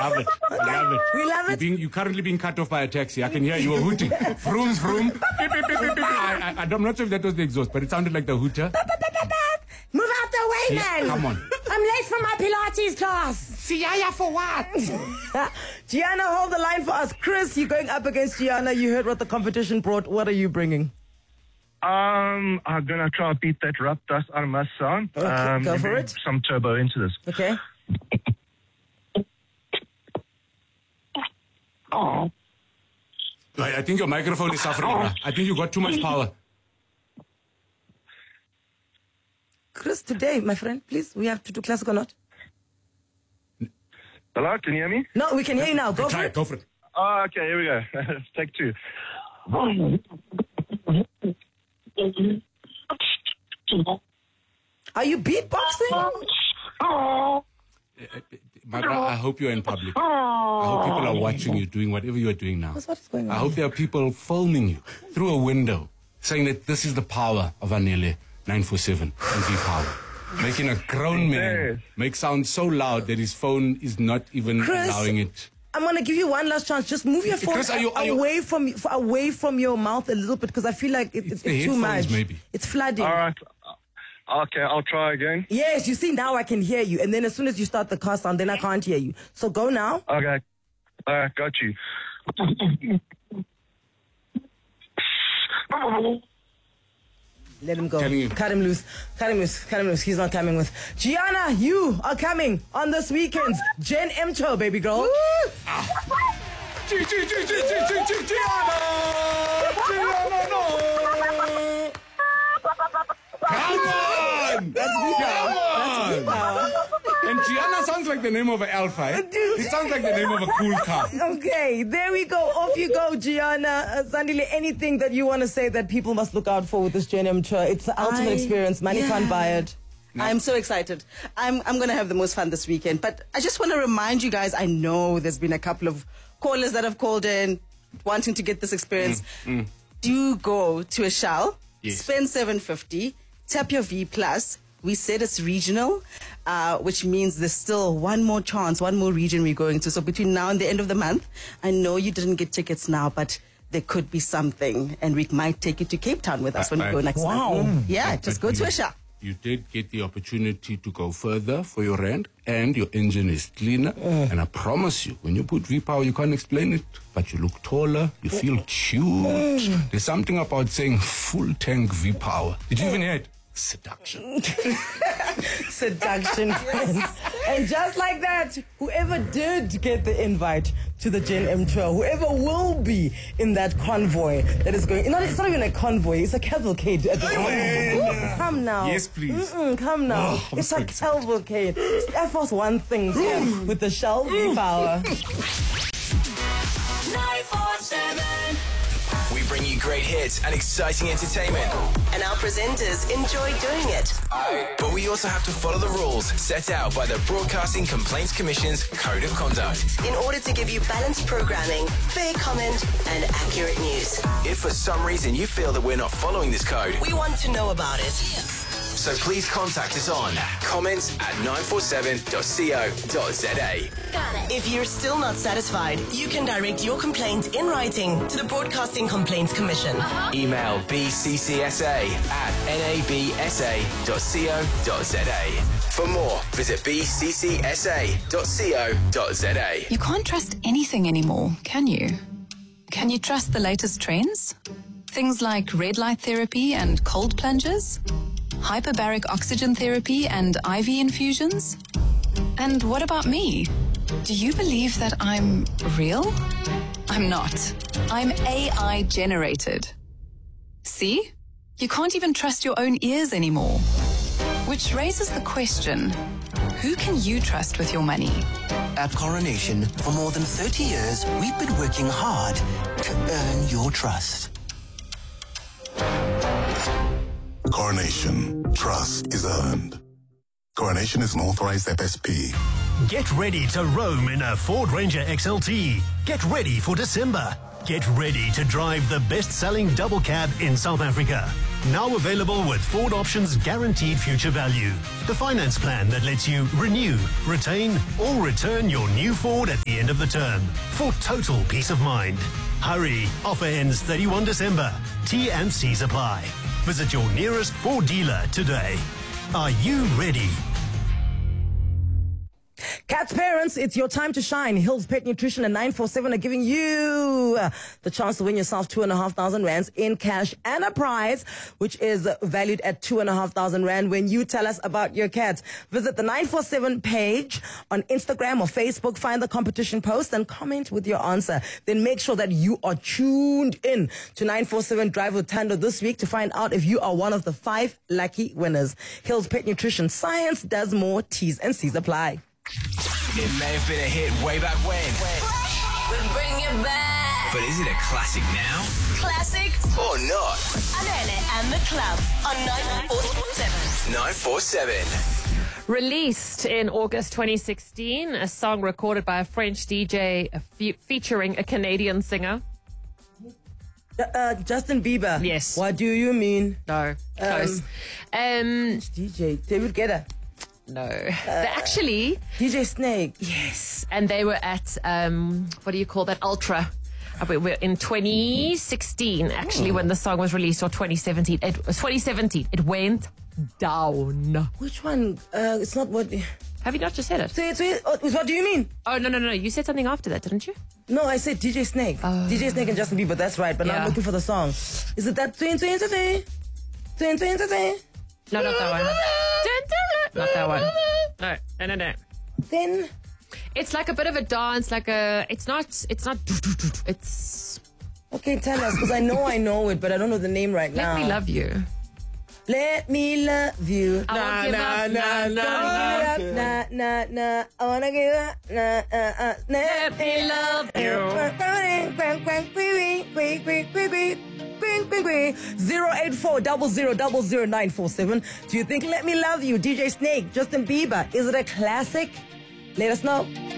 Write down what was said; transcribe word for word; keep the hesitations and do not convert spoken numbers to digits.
love it. I love it. We love You're, it. being, you're currently being cut off by a taxi. I can hear you were hooting. Vroom, vroom. Beep, beep, beep, beep, beep. I, I, I'm not sure if that was the exhaust, but it sounded like the hooter. Move out the way, Yeah, man. come on. I'm late for my Pilates class. Siaya for what? Gianna, hold the line for us. Chris, you're going up against Gianna. You heard what the competition brought. What are you bringing? Um, I'm gonna try to beat that Rap Dust Armas sound. Okay, um, go and for bring it. Some turbo into this. Okay. Oh. I think your microphone is suffering. Bruh. I think you got too much power. Chris, today, my friend, please, we have to do classic or not? Hello, can you hear me? No, we can hear you now. Go Try for it. it. Go for it. Oh, okay, here we go. Take two. Are you beatboxing? My bro, I hope you're in public. I hope people are watching you doing whatever you're doing now. What is going on? I hope there are people filming you through a window saying that this is the power of Anele nine four seven and V-Power. Making a grown man make sound so loud that his phone is not even Chris, allowing it. I'm gonna give you one last chance. Just move your phone Chris, are you- are you- away from f- away from your mouth a little bit because I feel like it, it's, It's the it's too headphones, much. maybe. It's flooding. All right. Okay, I'll try again. Yes, you see now I can hear you, and then as soon as you start the car sound, then I can't hear you. So go now. Okay. All right, got you. Let him go. Telling you. Cut him loose. Cut him loose. Cut him loose. He's not coming with. Gianna, you are coming on this weekend's Gen M Show, baby girl. G, G, G, G, G, G, G, Gianna! Gianna, no! Come on! That's V-Power. That's V-Power. And Gianna sounds like the name of an alpha. Eh? It sounds like the name of a cool car. Okay, there we go. Off you go, Gianna. Uh, Sandile, anything that you want to say that people must look out for with this Gen M Tour? It's the ultimate I- experience. Money yeah. can't buy it. I'm so excited. I'm I'm going to have the most fun this weekend. But I just want to remind you guys, I know there's been a couple of callers that have called in wanting to get this experience. Mm, mm. Do go to a Shell, Yes. spend seven fifty, tap your V Plus. We said it's regional, uh, which means there's still one more chance, one more region we're going to. So between now and the end of the month, I know you didn't get tickets now, but there could be something, and we might take you to Cape Town with us when we I- go next Wow. month. Yeah, But- just but go to you- a Shell. You did get the opportunity to go further for your rent, and your engine is cleaner. And I promise you, when you put V-Power, you can't explain it, but you look taller, you feel cute. There's something about saying full tank V-Power. Did you even hear it? Seduction. Seduction, friends. And just like that, whoever did get the invite to the Gen M Tour, whoever will be in that convoy that is going, not, it's not even a convoy, it's a cavalcade at the moment. Ooh, come now. Yes, please. Mm-mm, come now. Oh, I'm it's so a excited. cavalcade. It's Air Force One things here with the Shell V-Power. nine four seven. We bring you great hits and exciting entertainment. And our presenters enjoy doing it. But we also have to follow the rules set out by the Broadcasting Complaints Commission's Code of Conduct. In order to give you balanced programming, fair comment, and accurate news. If for some reason you feel that we're not following this code, We want to know about it. so please contact us on comments at nine four seven dot co dot za. If you're still not satisfied, you can direct your complaint in writing to the Broadcasting Complaints Commission. Email b c c s a at n a b s a dot co dot za. For more, visit b c c s a dot co dot za. You can't trust anything anymore, can you? Can you trust the latest trends? Things like red light therapy and cold plunges? Hyperbaric oxygen therapy and I V infusions? And what about me? Do you believe that I'm real? I'm not. I'm A I generated. See? You can't even trust your own ears anymore. Which raises the question, who can you trust with your money? At Coronation, for more than thirty years, we've been working hard to earn your trust. Coronation. Trust is earned. Coronation is an authorized F S P. Get ready to roam in a Ford Ranger X L T. Get ready for December. Get ready to drive the best-selling double cab in South Africa. Now available with Ford Options Guaranteed Future Value. The finance plan that lets you renew, retain, or return your new Ford at the end of the term for total peace of mind. Hurry. Offer ends thirty-first December. T and C's apply. Visit your nearest Ford dealer today. Are you ready? Cats parents, it's your time to shine. Hills Pet Nutrition and nine four seven are giving you uh, the chance to win yourself two and a half thousand rands in cash and a prize, which is uh, valued at two and a half thousand rand when you tell us about your cat. Visit the nine four seven page on Instagram or Facebook, find the competition post and comment with your answer. Then make sure that you are tuned in to nine four seven Drive with Tando this week to find out if you are one of the five lucky winners. Hills Pet Nutrition, science does more. T's and C's apply. It may have been a hit way back when. We'll bring it back. But is it a classic now? Classic Or not? Anene and the Club on nine four seven. nine four seven. Released in August twenty sixteen, a song recorded by a French D J uh, fe- featuring a Canadian singer. Uh, uh, Justin Bieber. Yes. What do you mean? No, close. Um, D J David Guetta. no, uh, actually, D J Snake. yes, and they were at um, what do you call that? Ultra. Uh, we We're in twenty sixteen, actually, when the song was released, or twenty seventeen. It was twenty seventeen. It went down. Which one? Uh, it's not what. Have you not just said it? So, so, oh, what do you mean? Oh no no no! You said something after that, didn't you? No, I said D J Snake. Oh. D J Snake and Justin Bieber. That's right. But now Yeah. I'm looking for the song. Is it that twin twin twin twin twin twin? No, not that one. Not that one. No, no, no, no. Then It's like a bit of a dance, like a. It's not. It's not. It's. okay, tell us because I know I know it, but I don't know the name right Let now. me love you. Let me love you. I won't give up, nah, nah, Nah, nah, nah, nah. I wanna give up. Nah, uh, uh, Let me love Zero eight four double zero double zero nine four seven. Do you think "Let Me Love You"? D J Snake, Justin Bieber. Is it a classic? Let us know.